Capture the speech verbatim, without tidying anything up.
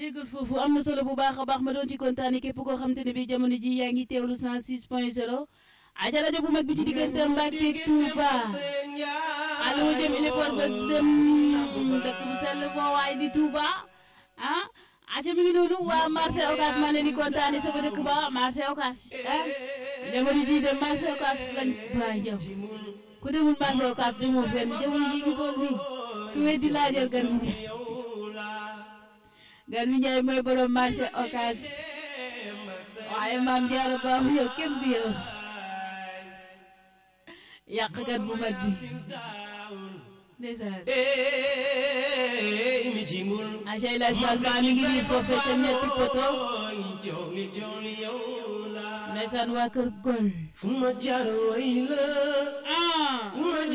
déggal foofu am na solo bu baax a baax ma doon ci kontaane képp koo xam te ne bi jamono ji yaa ngi teewlu cent six point zéro aca rajo bu mag bi ci diggante Mbàkke Tuuba allo jëm ilipor ba dem dëkk bu sell boo waay di Tuuba ah aca mi ngi noonu waa marché Ocass maa leen di kontaane sama dëkk ba marché Ocass ah jamono ji dem marché Ocass lañ waay yow ku demul marché Ocass demoo fenn jamono ji ngi toll nii ku weddi laajal gan mi gan mi Njaay mooy borom marché Ocass waaye maam Jaara baaxu yow kenn du yow yàqkat bu mag bi ndeysaan acay laaj Fall maa mi ngi riir foofu te ñetti poto ndeysaan waa kër gol